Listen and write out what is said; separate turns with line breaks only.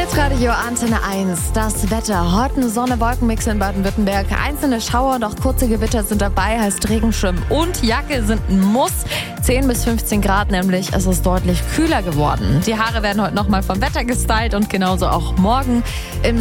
Hitradio Antenne 1. Das Wetter. Heute eine Sonne-Wolkenmix in Baden-Württemberg. Einzelne Schauer, doch kurze Gewitter sind dabei. Heißt Regenschirm und Jacke sind ein Muss. 10 bis 15 Grad nämlich. Es ist deutlich kühler geworden. Die Haare werden heute nochmal vom Wetter gestylt und genauso auch morgen. Im